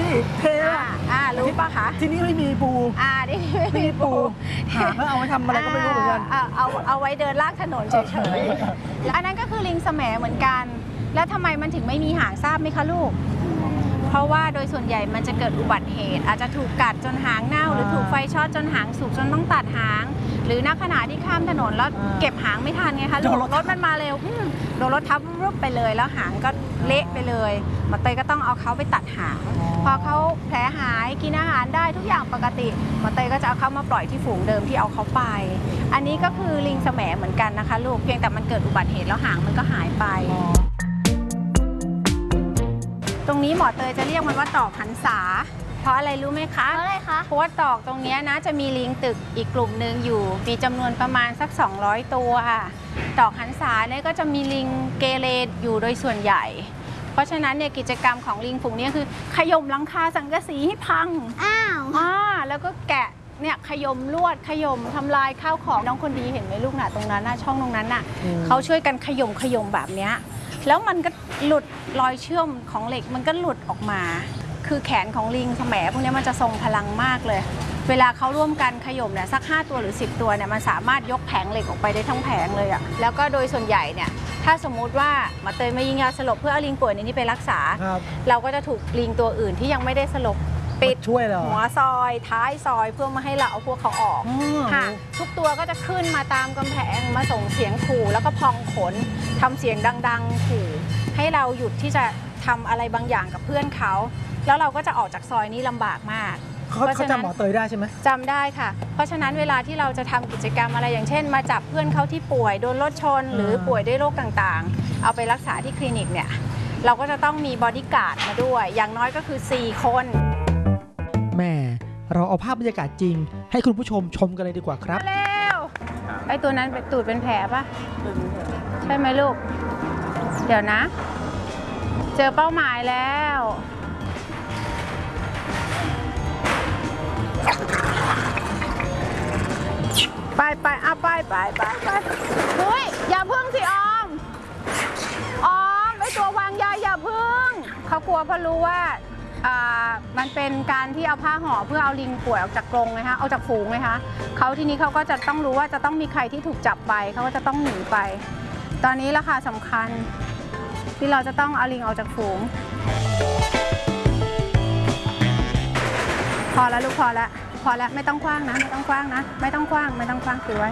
เท่รู้ปะคะที่นี่ไม่มีปูที่นี่ไม่มีปูแล้วเอาไว้ทำอะไรก็ไม่รู้เหมือนกันเอาไว้เดินลากถนนเฉยๆอันนั้นก็คือลิงแสมเหมือนกันแล้วทำไมมันถึงไม่มีหางทราบไหมคะลูกเพราะว่าโดยส่วนใหญ่มันจะเกิดอุบัติเหตุอาจจะถูกกัดจนหางเน่าหรือถูกไฟช็อตจนหางสุกจนต้องตัดหางหรือณขณะที่ข้ามถนนแล้วเก็บหางไม่ทันไงคะรถมันมาเร็วโดนรถทับรุบไปเลยแล้วหางก็เละไปเลยหมอเตยก็ต้องเอาเขาไปตัดหางพอเขาแผลหายกินอาหารได้ทุกอย่างปกติหมอเตยก็จะเอาเขามาปล่อยที่ฝูงเดิมที่เอาเขาไปอันนี้ก็คือลิงแสมเหมือนกันนะคะลูกเพียงแต่มันเกิดอุบัติเหตุแล้วหางมันก็หายไปตรงนี้หมอเตยจะเรียกมันว่าตอกหันษาเพราะอะไรรู้ไหมคะเพราะอะไรคะเพราะว่าตอกตรงนี้นะจะมีลิงตึกอีกกลุ่มหนึ่งอยู่มีจำนวนประมาณสัก200ตัวค่ะตอกหันษาเนี่ยก็จะมีลิงเกเรอยู่โดยส่วนใหญ่เพราะฉะนั้นเนี่ยกิจกรรมของลิงฝูงนี้คือขย่มหลังคาสังกะสีให้พังแล้วก็แกะเนี่ยขย่มลวดขย่มทำลายข้าวของน้องคนดีเห็นไหมลูกน่ะตรงนั้นน่ะช่องตรงนั้นน่ะเขาช่วยกันขย่มแบบเนี้ยแล้วมันก็หลุดรอยเชื่อมของเหล็กมันก็หลุดออกมาคือแขนของลิงแสมพวกนี้มันจะทรงพลังมากเลยเวลาเขาร่วมกันขย่มเนี่ยสัก5ตัวหรือ10ตัวเนี่ยมันสามารถยกแผงเหล็กออกไปได้ทั้งแผงเลยอะแล้วก็โดยส่วนใหญ่เนี่ยถ้าสมมุติว่าหมอเตยมายิงยาสลบเพื่อเอาลิงป่วยในนี้ไปรักษาเราก็จะถูกลิงตัวอื่นที่ยังไม่ได้สลบปิดหัวซอยท้ายซอยเพื่อมาให้เราเอาพวกเขาออกค่ะทุกตัวก็จะขึ้นมาตามกำแพงมาส่งเสียงขู่แล้วก็พองขนทำเสียงดังๆขู่ให้เราหยุดที่จะทำอะไรบางอย่างกับเพื่อนเขาแล้วเราก็จะออกจากซอยนี้ลำบากมากเขาจำหมอเตยได้ใช่ไหมจำได้ค่ะเพราะฉะนั้นเวลาที่เราจะทำกิจกรรมอะไรอย่างเช่นมาจับเพื่อนเขาที่ป่วยโดนรถชนหรือป่วยด้วยโรคต่างๆเอาไปรักษาที่คลินิกเนี่ยเราก็จะต้องมีบอดี้การ์ดมาด้วยอย่างน้อยก็คือ4 คนแม่เราเอาภาพบรรยากาศจริงให้คุณผู้ชมชมกันเลยดีกว่าครับเร็วไอ้ตัวนั้นเป็นตูดเป็นแผลปะใช่ไหมลูกเดี๋ยวนะเจอเป้าหมายแล้วไปเอาไปเฮ้ยอย่าพึ่งสิออมไอตัววางยาอย่าพึ่งเขากลัวเพราะรู้ว่ามันเป็นการที่เอาผ้าห่อเพื่อเอาลิงป่วยออกจากกรงไงคะเอาจากฝูงไงคะเขาทีนี้เขาก็จะต้องรู้ว่าจะต้องมีใครที่ถูกจับไปเขาก็จะต้องหนีไปตอนนี้ราคาสำคัญที่เราจะต้องเอาลิงออกจากฝูงพอแล้วลูกพอแล้วไม่ต้องคว้างนะไม่ต้องคว้างถือไว้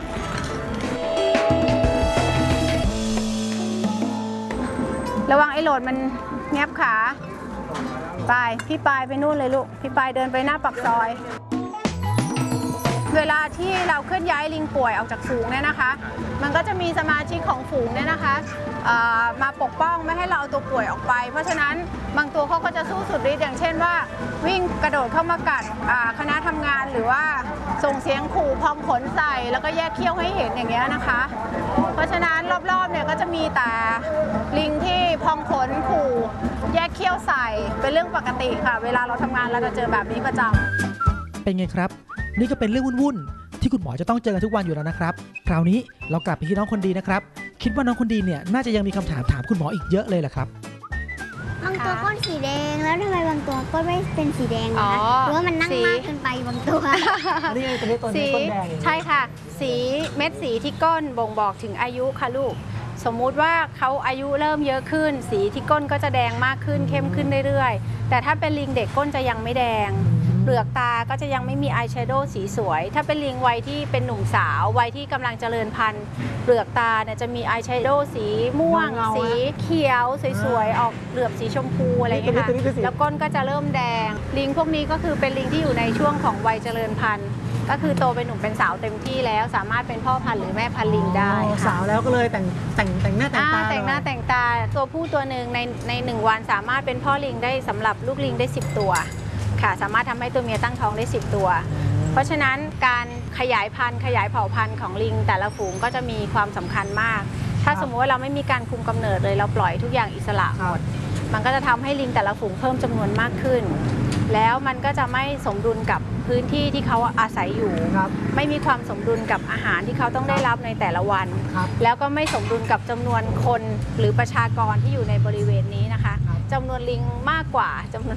ระวังไอ้โหลดมันแงบขาไปพี่ปายไปนู่นเลยลูกพี่ปายเดินไปหน้าปากซอยเวลาที่เราเคลื่อนย้ายลิงป่วยออกจากฝูงเนี่ยนะคะมันก็จะมีสมาชิกของฝูงเนี่ยนะคะมาปกป้องไม่ให้เราเอาตัวป่วยออกไปเพราะฉะนั้นบางตัวเขาก็จะสู้สุดฤทธิ์อย่างเช่นว่าวิ่งกระโดดเข้ามากัดคณะทำงานหรือว่าส่งเสียงขู่พองขนใส่แล้วก็แยกเขี้ยวให้เห็นอย่างเงี้ยนะคะเพราะฉะนั้นรอบๆเนี่ยก็จะมีแต่ลิงที่พองขนขู่แยกเขี้ยวใส่เป็นเรื่องปกติค่ะเวลาเราทำงานเราจะเจอแบบนี้ประจำเป็นไงครับนี่ก็เป็นเรื่องวุ่นๆที่คุณหมอจะต้องเจอกันทุกวันอยู่แล้วนะครับคราวนี้เรากลับไปที่น้องคนดีนะครับคิดว่าน้องคนดีเนี่ยน่าจะยังมีคำถามคุณหมออีกเยอะเลยแหละครับบางตัวก้นสีแดงแล้วทำไมบางตัวก้นไม่เป็นสีแดงนะคะหรือว่ามันนั่งมากเกินไปบางตัวนี่ตัวนี้ก้นแดงใช่ค่ะสีเม็ดสีที่ก้นบ่งบอกถึงอายุค่ะลูกสมมุติว่าเขาอายุเริ่มเยอะขึ้นสีที่ก้นก็จะแดงมากขึ้นเข้มขึ้นเรื่อยๆแต่ถ้าเป็นลิงเด็กก้นจะยังไม่แดงเปลือกตาก็จะยังไม่มีอายแชโดว์สีสวยถ้าเป็นลิงวัยที่เป็นหนุ่มสาววัยที่กำลังเจริญพันธุ์เปลือกตาเนี่ยจะมีอายแชโดว์สีม่วงสีเขียวสวยๆออกเหลือบสีชมพูอะไรอย่างเงี้ยค่ะแล้วก้นก็จะเริ่มแดงลิงพวกนี้ก็คือเป็นลิงที่อยู่ในช่วงของวัยเจริญพันธุ์ก็คือโตเป็นหนุ่มเป็นสาวเต็มที่แล้วสามารถเป็นพ่อพันธุ์หรือแม่พันธุ์ลิงได้สาวแล้วก็เลยแต่งหน้าแต่งตาแต่งตาตัวผู้ตัวหนึ่งใน1 วันสามารถเป็นพ่อลิงได้สำหรับลูกลิงได้10 ตัวค่ะสามารถทำให้ตัวเมียตั้งท้องได้10 ตัวเพราะฉะนั้นการขยายพันธุ์ขยายเผ่าพันธุ์ของลิงแต่ละฝูงก็จะมีความสำคัญมากถ้าสมมติว่าเราไม่มีการคุมกำเนิดเลยเราปล่อยทุกอย่างอิสระหมดมันก็จะทำให้ลิงแต่ละฝูงเพิ่มจำนวนมากขึ้นแล้วมันก็จะไม่สมดุลกับพื้นที่ที่เขาอาศัยอยู่ไม่มีความสมดุลกับอาหารที่เขาต้องได้รับในแต่ละวันแล้วก็ไม่สมดุลกับจำนวนคนหรือประชากรที่อยู่ในบริเวณนี้นะคะจำนวนลิงมากกว่าจำนวน